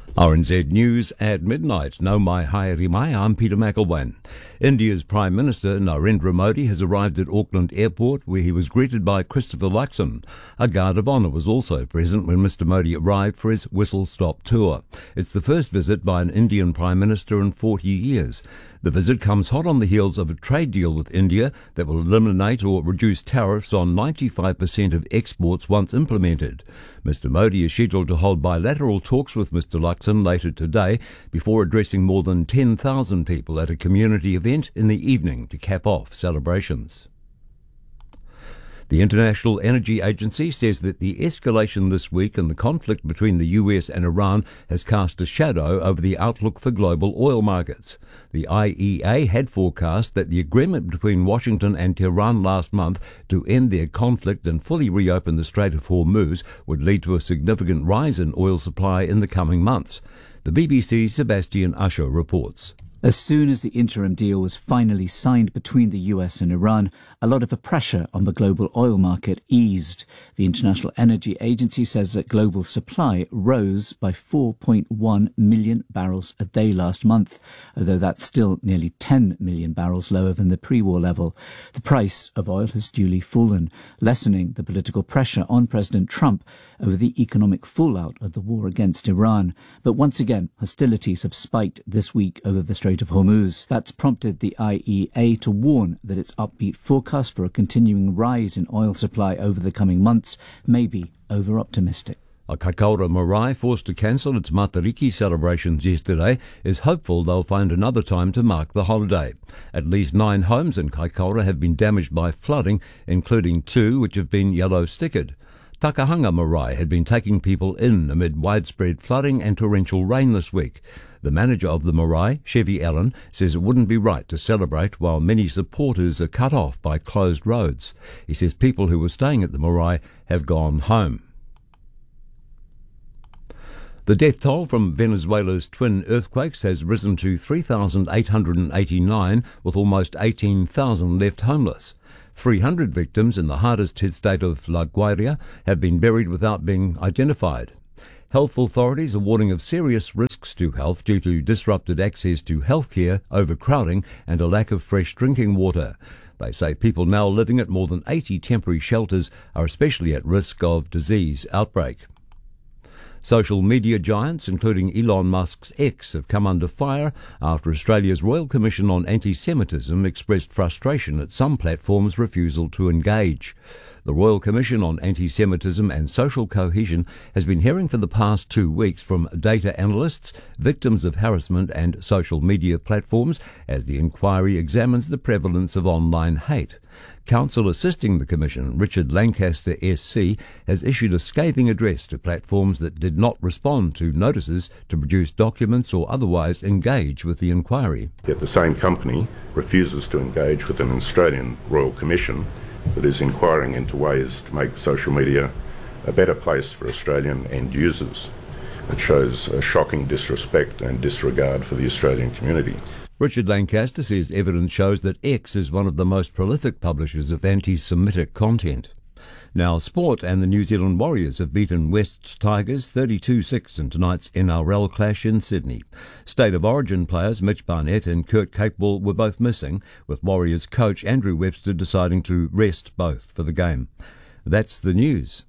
RNZ News at midnight. No mai haere mai, I'm Peter McElwain. India's Prime Minister Narendra Modi has arrived at Auckland Airport, where he was greeted by Christopher Luxon. A guard of honour was also present when Mr Modi arrived for his whistle-stop tour. It's the first visit by an Indian Prime Minister in 40 years. The visit comes hot on the heels of a trade deal with India that will eliminate or reduce tariffs on 95% of exports once implemented. Mr Modi is scheduled to hold bilateral talks with Mr Luxon later today before addressing more than 10,000 people at a community event in the evening to cap off celebrations. The International Energy Agency says that the escalation this week in the conflict between the US and Iran has cast a shadow over the outlook for global oil markets. The IEA had forecast that the agreement between Washington and Tehran last month to end their conflict and fully reopen the Strait of Hormuz would lead to a significant rise in oil supply in the coming months. The BBC's Sebastian Usher reports. As soon as the interim deal was finally signed between the US and Iran, a lot of the pressure on the global oil market eased. The International Energy Agency says that global supply rose by 4.1 million barrels a day last month, although that's still nearly 10 million barrels lower than the pre-war level. The price of oil has duly fallen, lessening the political pressure on President Trump over the economic fallout of the war against Iran. But once again, hostilities have spiked this week over the Strait of Hormuz. That's prompted the IEA to warn that its upbeat forecast for a continuing rise in oil supply over the coming months may be over-optimistic. A Kaikoura marae, forced to cancel its Matariki celebrations yesterday, is hopeful they'll find another time to mark the holiday. At least 9 homes in Kaikoura have been damaged by flooding, including 2 which have been yellow-stickered. Takahanga marae had been taking people in amid widespread flooding and torrential rain this week. The manager of the marae, Chevy Allen, says it wouldn't be right to celebrate while many supporters are cut off by closed roads. He says people who were staying at the marae have gone home. The death toll from Venezuela's twin earthquakes has risen to 3,889, with almost 18,000 left homeless. 300 victims in the hardest hit state of La Guaira have been buried without being identified. Health authorities are warning of serious risks to health due to disrupted access to healthcare, overcrowding and a lack of fresh drinking water. They say people now living at more than 80 temporary shelters are especially at risk of disease outbreak. Social media giants, including Elon Musk's X, have come under fire after Australia's Royal Commission on Anti-Semitism expressed frustration at some platforms' refusal to engage. The Royal Commission on Anti-Semitism and Social Cohesion has been hearing for the past 2 weeks from data analysts, victims of harassment and social media platforms as the inquiry examines the prevalence of online hate. Counsel assisting the Commission, Richard Lancaster SC, has issued a scathing address to platforms that did not respond to notices to produce documents or otherwise engage with the inquiry. Yet the same company refuses to engage with an Australian Royal Commission that is inquiring into ways to make social media a better place for Australian end users. It shows a shocking disrespect and disregard for the Australian community. Richard Lancaster says evidence shows that X is one of the most prolific publishers of anti-Semitic content. Now, sport, and the New Zealand Warriors have beaten West's Tigers 32-6 in tonight's NRL clash in Sydney. State of Origin players Mitch Barnett and Kurt Capewell were both missing, with Warriors coach Andrew Webster deciding to rest both for the game. That's the news.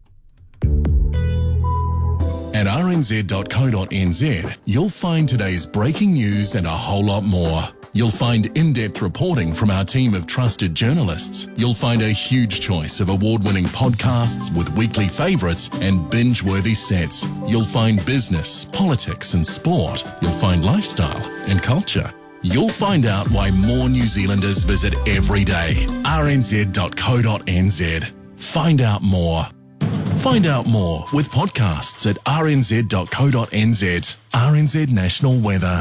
At rnz.co.nz, you'll find today's breaking news and a whole lot more. You'll find in-depth reporting from our team of trusted journalists. You'll find a huge choice of award-winning podcasts with weekly favourites and binge-worthy sets. You'll find business, politics and sport. You'll find lifestyle and culture. You'll find out why more New Zealanders visit every day. rnz.co.nz. Find out more. Find out more with podcasts at rnz.co.nz. RNZ National Weather.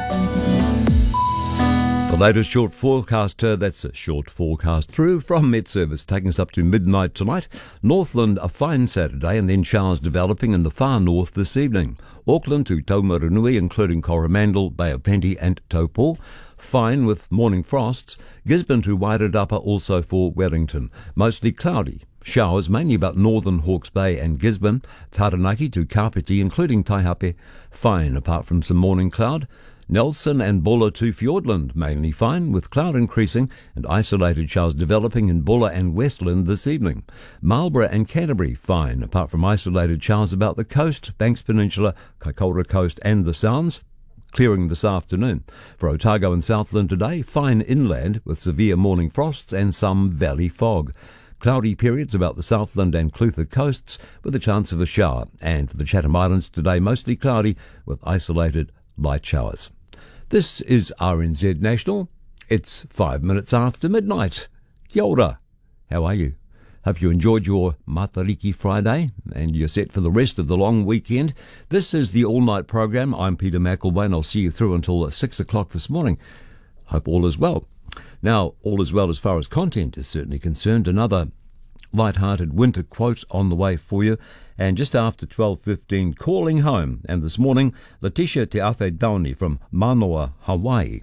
The latest short forecast, that's a short forecast through from Met Service, taking us up to midnight tonight. Northland, a fine Saturday, and then showers developing in the far north this evening. Auckland to Taumarunui, including Coromandel, Bay of Plenty and Taupo. Fine with morning frosts. Gisborne to Wairarapa, also for Wellington. Mostly cloudy. Showers mainly about northern Hawke's Bay and Gisborne, Taranaki to Kapiti, including Taihape, fine apart from some morning cloud. Nelson and Bulla to Fiordland, mainly fine, with cloud increasing and isolated showers developing in Bulla and Westland this evening. Marlborough and Canterbury, fine, apart from isolated showers about the coast, Banks Peninsula, Kaikoura Coast and the Sounds, clearing this afternoon. For Otago and Southland today, fine inland with severe morning frosts and some valley fog. Cloudy periods about the Southland and Clutha coasts with a chance of a shower. And for the Chatham Islands today, mostly cloudy with isolated light showers. This is RNZ National. It's 5 minutes after midnight. Kia ora. How are you? Hope you enjoyed your Matariki Friday and you're set for the rest of the long weekend. This is the all-night program. I'm Peter McElwain. I'll see you through until 6 o'clock this morning. Hope all is well. Now, all is well as far as content is certainly concerned. Another light-hearted winter quote on the way for you. And just after 12:15, calling home. And this morning, Letitia Te Awhai Dauni from Manoa, Hawaii.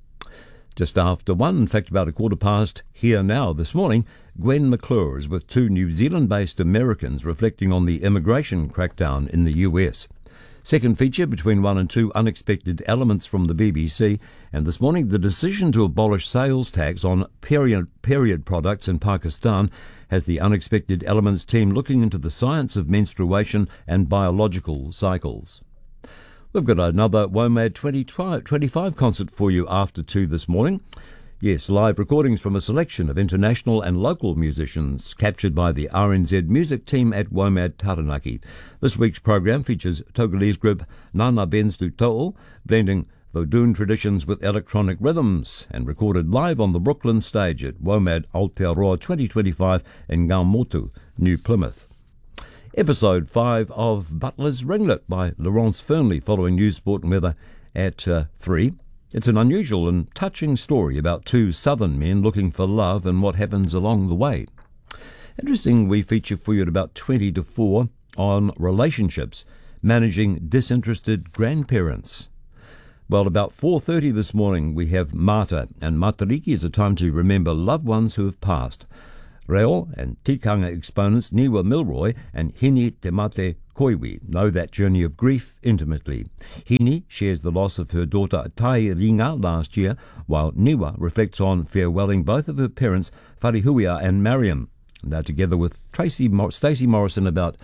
Just after 1, in fact about 1:15 here now this morning, Gwen McClure is with 2 New Zealand-based Americans reflecting on the immigration crackdown in the US. Second feature between 1 and 2, unexpected elements from the BBC. And this morning, the decision to abolish sales tax on period products in Pakistan has the unexpected elements team looking into the science of menstruation and biological cycles. We've got another WOMAD 2025 concert for you after 2 this morning. Yes, live recordings from a selection of international and local musicians captured by the RNZ music team at WOMAD Taranaki. This week's program features Togolese group Nana Benz du To'o, blending Vodun traditions with electronic rhythms, and recorded live on the Brooklyn stage at WOMAD Aotearoa 2025 in Ngaumotu, New Plymouth. Episode 5 of Butler's Ringlet by Laurence Fernley, following news, sport and weather at 3. It's an unusual and touching story about 2 southern men looking for love and what happens along the way. Interesting, we feature for you at about 20 to 4 on relationships, managing disinterested grandparents. Well, about 4:30 this morning we have Mata, and Matariki is a time to remember loved ones who have passed. Reo and tikanga exponents Niwa Milroy and Hini Te Mate Koiwi know that journey of grief intimately. Hini shares the loss of her daughter Tai Ringa last year, while Niwa reflects on farewelling both of her parents, Wharihuia and Mariam. They're together with Stacey Morrison about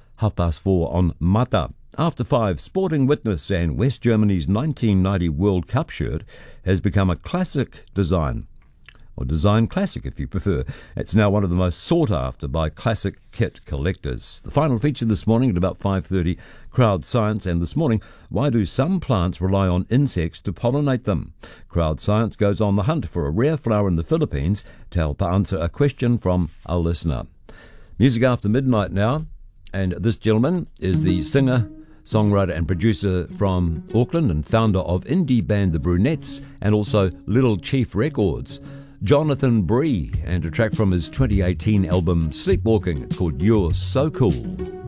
4:30 on Mata. After 5, Sporting Witness and West Germany's 1990 World Cup shirt has become a classic design. Or design classic if you prefer. It's now one of the most sought after by classic kit collectors. The final feature this morning at about 5:30, Crowd Science, and this morning, why do some plants rely on insects to pollinate them? Crowd Science goes on the hunt for a rare flower in the Philippines to help answer a question from a listener. Music after midnight now, and this gentleman is the singer, songwriter and producer from Auckland and founder of indie band The Brunettes and also Little Chief Records, Jonathan Bree, and a track from his 2018 album Sleepwalking. It's called You're So Cool.